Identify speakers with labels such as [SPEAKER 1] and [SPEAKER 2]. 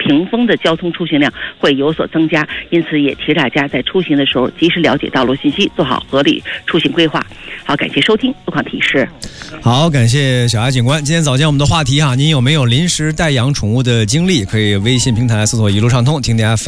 [SPEAKER 1] 屏风的交通出行量会有所增加，因此也提大家在出行的时候及时了解道路信息，做好合理出行规划。好，感谢收听路况提示。
[SPEAKER 2] 好，感谢小牙警官。今天早间我们的话题您有没有临时代养宠物的经历？可以微信平台搜索一路畅通，听点